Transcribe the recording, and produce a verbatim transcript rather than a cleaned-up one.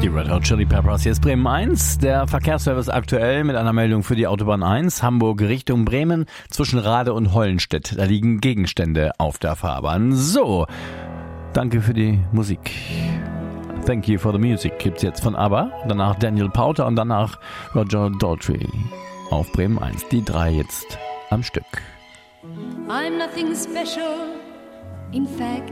Die Red Hot Chili Peppers, hier ist Bremen eins. Der Verkehrsservice aktuell mit einer Meldung für die Autobahn eins, Hamburg Richtung Bremen, zwischen Rade und Hollenstedt. Da liegen Gegenstände auf der Fahrbahn. So, danke für die Musik. Thank you for the music gibt's jetzt von ABBA, danach Daniel Powter und danach Roger Daltrey auf Bremen eins. Die drei jetzt am Stück. I'm nothing special, in fact